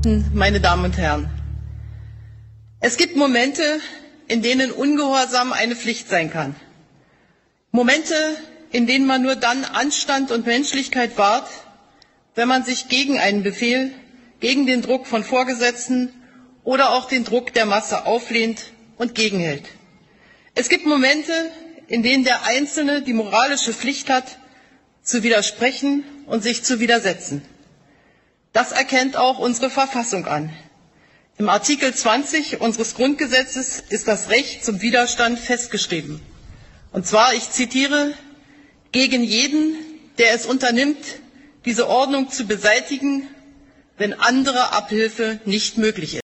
Meine Damen und Herren, es gibt Momente, in denen Ungehorsam eine Pflicht sein kann. Momente, in denen man nur dann Anstand und Menschlichkeit wahrt, wenn man sich gegen einen Befehl, gegen den Druck von Vorgesetzten oder auch den Druck der Masse auflehnt und gegenhält. Es gibt Momente, in denen der Einzelne die moralische Pflicht hat, zu widersprechen und sich zu widersetzen. Das erkennt auch unsere Verfassung an. Im Artikel 20 unseres Grundgesetzes ist das Recht zum Widerstand festgeschrieben. Und zwar, ich zitiere, gegen jeden, der es unternimmt, diese Ordnung zu beseitigen, wenn andere Abhilfe nicht möglich ist.